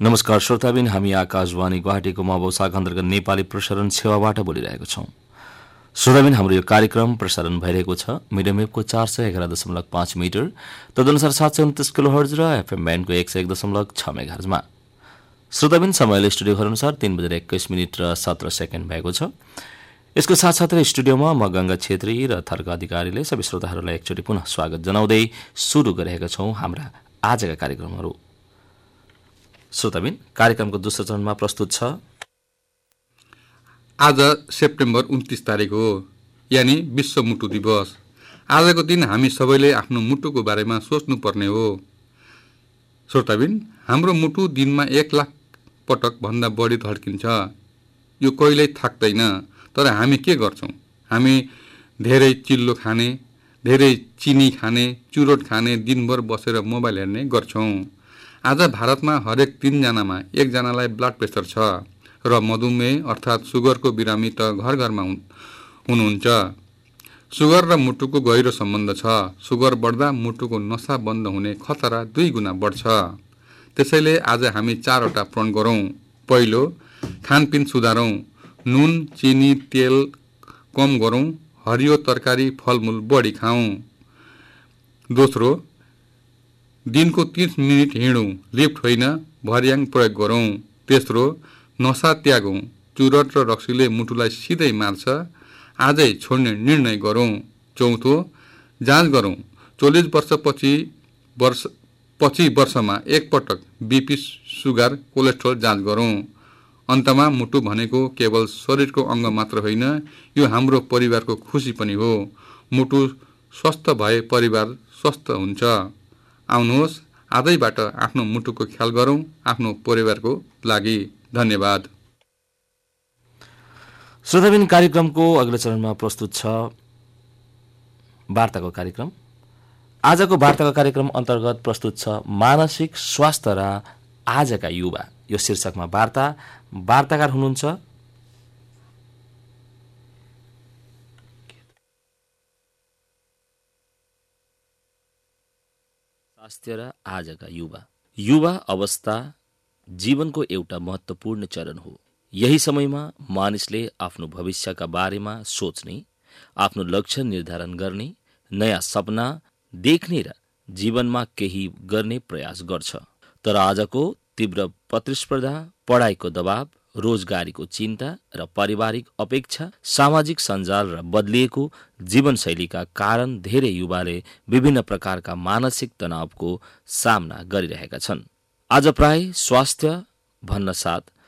नमस्कार श्रोताबिन, हामी आकाशवाणी गुवाहाटीको मबौसाग अन्तर्गत नेपाली प्रसारण सेवाबाट बोलिरहेको छौं। श्रोताबिन, हाम्रो यो कार्यक्रम प्रसारण भइरहेको छ मिडियम वेभको 411.5 मिटर, तदनुसार 729 किलोहर्ज र एफएम ब्यान्डको 101.6 मेगाहर्जमा। श्रोताबिन, समयले स्टुडियो अनुसार 3:21 र 17 सेकेन्ड भएको छ। यसको साथसाथै स्टुडियोमा म गंगा छेत्री र थर्क अधिकारीले सबै श्रोताहरूलाई एकचोटि पुनः स्वागत जनाउँदै सुरु गरेका छौं हाम्रा आजका कार्यक्रमहरू। श्रोताबिन, कार्यक्रमको दोस्रो चरणमा प्रस्तुत छ। आज सेप्टेम्बर 29 तारिक हो, यानी विश्व मुटु दिवस। आजको दिन हामी सबैले आफ्नो मुटुको बारेमा सोच्नुपर्ने हो। श्रोताबिन, हाम्रो मुटु दिनमा 1 लाख पटक भन्दा बढी धड्किन्छ। यो कहिल्यै थाक्दैन, तर हामी के गर्छौं? हामी धेरै चिल्लो खाने, धेरै चिनी खाने, चुरोट खाने, दिनभर बसेर मोबाइल हेर्ने गर्छौं। आज भारतमा हरेक 3 जनामा 1 जनालाई ब्लड प्रेसर छ र मधुमेह अर्थात् सुगरको बिरामी त घर घरमा हुनुहुन्छ। सुगर र मुटुको गहिरो सम्बन्ध छ। सुगर बढ्दा मुटुको नसा बन्द हुने खतरा 2 गुणा बढ्छ। त्यसैले आज हामी 4वटा प्रण गरौँ। पहिलो, खानपिन सुधारौँ। नुन, चिनी, तेल कम गरौँ। हरियो तरकारी, फलमूल बढी खाऊँ। दोस्रो, दिनको 30 मिनट हिँडौँ, लिफ्ट होइन भर्याङ प्रयोग गरौँ। तेस्रो, नशा त्यागौँ। चुरट र रक्सीले मुटुलाई सिधै मार्छ, आजै छोड्ने निर्णय गरौँ। चौथो, जाँच गरौँ। 40 वर्षपछि वर्षमा 1 पटक बीपी, सुगर, कोलेस्ट्रोल जाँच गरौँ। अन्तमा, मुटु भनेको केवल शरीरको अङ्ग मात्र होइन, यो हाम्रो परिवारको खुसी पनि हो। मुटु स्वस्थ भए परिवार स्वस्थ हुन्छ। आउनुहोस्, आजैबाट आफ्नो मुटुको ख्याल गरौँ, आफ्नो परिवारको लागि। धन्यवाद। श्रोताबिन, कार्यक्रमको अग्लो चरणमा प्रस्तुत छ वार्ताको कार्यक्रम। आजको वार्ताको कार्यक्रम अन्तर्गत प्रस्तुत छ मानसिक स्वास्थ्य र आजका युवा, यो शीर्षकमा वार्ता। वार्ताकार हुनुहुन्छ स्वास्थ्य र आजका युवा। युवा अवस्था जीवनको एउटा महत्त्वपूर्ण चरण हो। यही समयमा मानिसले आफ्नो भविष्यका बारेमा सोच्ने, आफ्नो लक्ष्य निर्धारण गर्ने, नयाँ सपना देख्ने र जीवनमा केही गर्ने प्रयास गर्छ। तर आजको तीव्र प्रतिस्पर्धा, पढाइको दबाव, रोजगारीको चिन्ता र पारिवारिक अपेक्षा, सामाजिक सञ्जाल र बदलिएको जीवनशैलीका कारण धेरै युवाले विभिन्न प्रकारका मानसिक तनावको सामना गरिरहेका छन्। आज प्राय स्वास्थ्य भन्न साथ